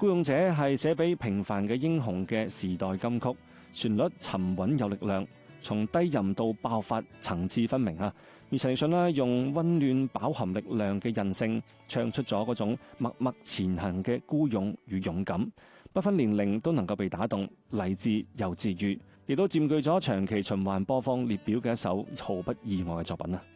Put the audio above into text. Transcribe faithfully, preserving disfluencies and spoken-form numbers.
孤勇者係寫俾平凡嘅英雄嘅時代金曲，旋律沉穩有力量，從低吟到爆發，層次分明啊！而陳奕迅呢，用溫暖飽含力量嘅韌性，唱出咗嗰種默默前行嘅孤勇與勇敢，不分年齡都能夠被打動，勵志又治愈，亦都佔據咗長期循環播放列表嘅一首毫不意外嘅作品啊！